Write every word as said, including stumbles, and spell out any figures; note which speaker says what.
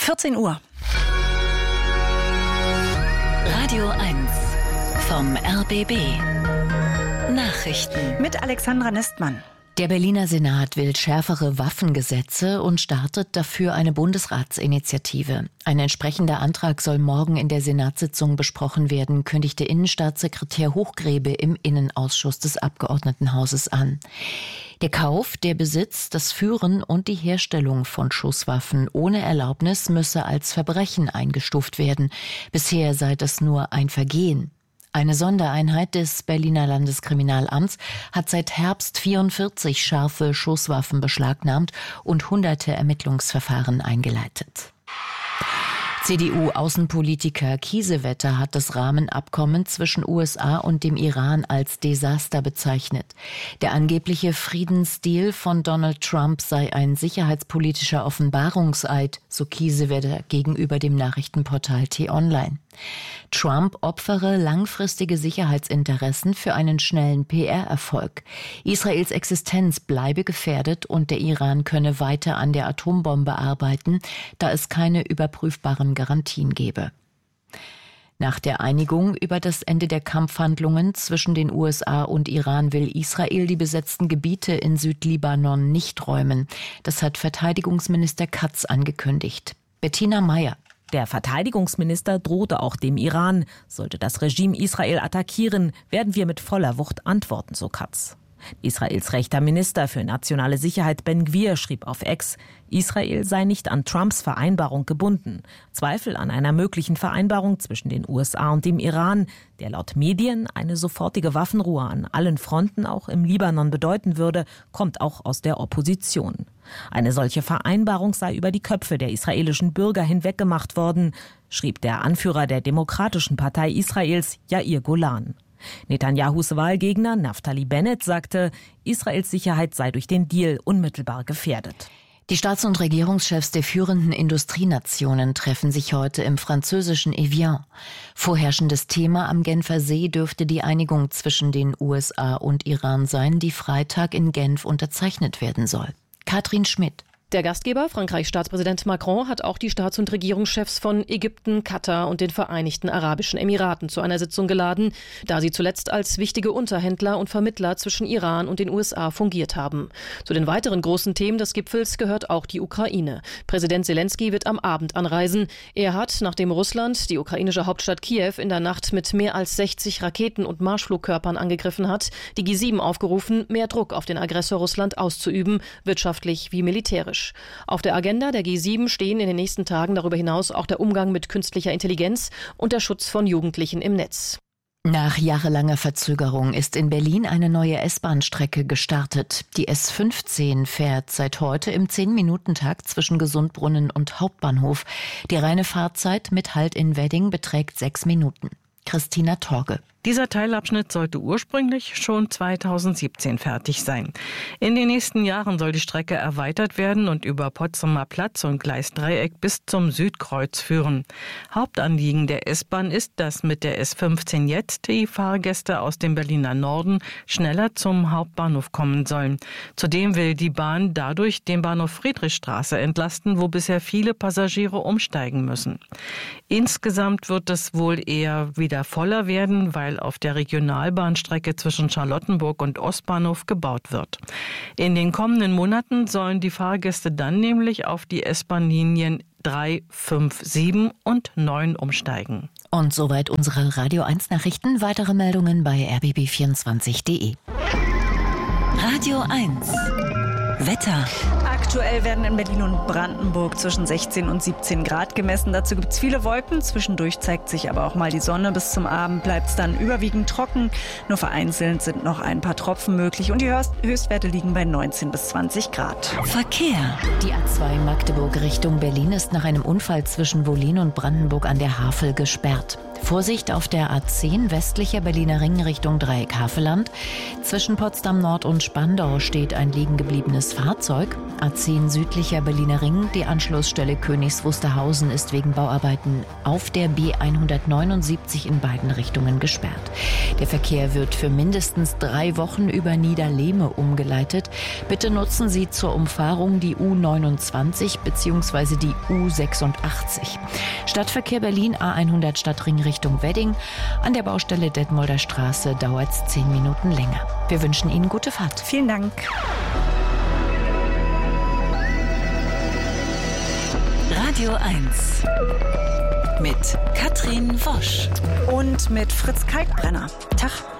Speaker 1: vierzehn Uhr.
Speaker 2: Radio eins vom R B B. Nachrichten
Speaker 1: Mit Alexandra Nestmann.
Speaker 3: Der Berliner Senat will schärfere Waffengesetze und startet dafür eine Bundesratsinitiative. Ein entsprechender Antrag soll morgen in der Senatssitzung besprochen werden, kündigte Innenstaatssekretär Hochgrebe im Innenausschuss des Abgeordnetenhauses an. Der Kauf, der Besitz, das Führen und die Herstellung von Schusswaffen ohne Erlaubnis müsse als Verbrechen eingestuft werden. Bisher sei das nur ein Vergehen. Eine Sondereinheit des Berliner Landeskriminalamts hat seit Herbst vierundvierzig scharfe Schusswaffen beschlagnahmt und hunderte Ermittlungsverfahren eingeleitet. C D U-Außenpolitiker Kiesewetter hat das Rahmenabkommen zwischen U S A und dem Iran als Desaster bezeichnet. Der angebliche Friedensdeal von Donald Trump sei ein sicherheitspolitischer Offenbarungseid, so Kiesewetter gegenüber dem Nachrichtenportal T-Online. Trump opfere langfristige Sicherheitsinteressen für einen schnellen P R-Erfolg. Israels Existenz bleibe gefährdet und der Iran könne weiter an der Atombombe arbeiten, da es keine überprüfbaren Garantien gebe. Nach der Einigung über das Ende der Kampfhandlungen zwischen den U S A und Iran will Israel die besetzten Gebiete in Südlibanon nicht räumen. Das hat Verteidigungsminister Katz angekündigt. Bettina Meyer.
Speaker 4: Der Verteidigungsminister drohte auch dem Iran. Sollte das Regime Israel attackieren, werden wir mit voller Wucht antworten, so Katz. Israels rechter Minister für nationale Sicherheit Ben Gvir schrieb auf X, Israel sei nicht an Trumps Vereinbarung gebunden. Zweifel an einer möglichen Vereinbarung zwischen den U S A und dem Iran, der laut Medien eine sofortige Waffenruhe an allen Fronten auch im Libanon bedeuten würde, kommt auch aus der Opposition. Eine solche Vereinbarung sei über die Köpfe der israelischen Bürger hinweggemacht worden, schrieb der Anführer der Demokratischen Partei Israels, Yair Golan. Netanyahus Wahlgegner Naftali Bennett sagte, Israels Sicherheit sei durch den Deal unmittelbar gefährdet.
Speaker 3: Die Staats- und Regierungschefs der führenden Industrienationen treffen sich heute im französischen Evian. Vorherrschendes Thema am Genfer See dürfte die Einigung zwischen den U S A und Iran sein, die Freitag in Genf unterzeichnet werden soll. Katrin Schmidt.
Speaker 5: Der Gastgeber, Frankreichs Staatspräsident Macron, hat auch die Staats- und Regierungschefs von Ägypten, Katar und den Vereinigten Arabischen Emiraten zu einer Sitzung geladen, da sie zuletzt als wichtige Unterhändler und Vermittler zwischen Iran und den U S A fungiert haben. Zu den weiteren großen Themen des Gipfels gehört auch die Ukraine. Präsident Selenskyj wird am Abend anreisen. Er hat, nachdem Russland die ukrainische Hauptstadt Kiew in der Nacht mit mehr als sechzig Raketen und Marschflugkörpern angegriffen hat, die G sieben aufgerufen, mehr Druck auf den Aggressor Russland auszuüben, wirtschaftlich wie militärisch. Auf der Agenda der G sieben stehen in den nächsten Tagen darüber hinaus auch der Umgang mit künstlicher Intelligenz und der Schutz von Jugendlichen im Netz.
Speaker 3: Nach jahrelanger Verzögerung ist in Berlin eine neue S-Bahn-Strecke gestartet. Die S fünfzehn fährt seit heute im zehn-Minuten-Takt zwischen Gesundbrunnen und Hauptbahnhof. Die reine Fahrzeit mit Halt in Wedding beträgt sechs Minuten. Christina Torge.
Speaker 6: Dieser Teilabschnitt sollte ursprünglich schon zweitausendsiebzehn fertig sein. In den nächsten Jahren soll die Strecke erweitert werden und über Potsdamer Platz und Gleisdreieck bis zum Südkreuz führen. Hauptanliegen der S-Bahn ist, dass mit der S fünfzehn jetzt die Fahrgäste aus dem Berliner Norden schneller zum Hauptbahnhof kommen sollen. Zudem will die Bahn dadurch den Bahnhof Friedrichstraße entlasten, wo bisher viele Passagiere umsteigen müssen. Insgesamt wird es wohl eher wieder voller werden, weil auf der Regionalbahnstrecke zwischen Charlottenburg und Ostbahnhof gebaut wird. In den kommenden Monaten sollen die Fahrgäste dann nämlich auf die S-Bahn-Linien drei, fünf, sieben und neun umsteigen.
Speaker 3: Und soweit unsere Radio eins Nachrichten. Weitere Meldungen bei r b b vierundzwanzig punkt d e.
Speaker 2: Radio eins Wetter.
Speaker 1: Aktuell werden in Berlin und Brandenburg zwischen sechzehn und siebzehn Grad gemessen. Dazu gibt es viele Wolken. Zwischendurch zeigt sich aber auch mal die Sonne. Bis zum Abend bleibt es dann überwiegend trocken. Nur vereinzelt sind noch ein paar Tropfen möglich. Und die Höchstwerte liegen bei neunzehn bis zwanzig Grad.
Speaker 2: Verkehr.
Speaker 3: Die A zwei Magdeburg Richtung Berlin ist nach einem Unfall zwischen Wollin und Brandenburg an der Havel gesperrt. Vorsicht auf der A zehn westlicher Berliner Ring Richtung Dreieck-Havelland. Zwischen Potsdam Nord und Spandau steht ein liegen gebliebenes Fahrzeug. A zehn südlicher Berliner Ring, die Anschlussstelle Königs Wusterhausen ist wegen Bauarbeiten auf der B hundertneunundsiebzig in beiden Richtungen gesperrt. Der Verkehr wird für mindestens drei Wochen über Niederlehme umgeleitet. Bitte nutzen Sie zur Umfahrung die U neunundzwanzig bzw. die U sechsundachtzig. Stadtverkehr Berlin A hundert Stadtring Richtung Wedding. An der Baustelle Detmolder Straße dauert es zehn Minuten länger. Wir wünschen Ihnen gute Fahrt.
Speaker 1: Vielen Dank.
Speaker 2: Radio eins mit Katrin Wosch
Speaker 1: Und mit Fritz Kalkbrenner. Tag.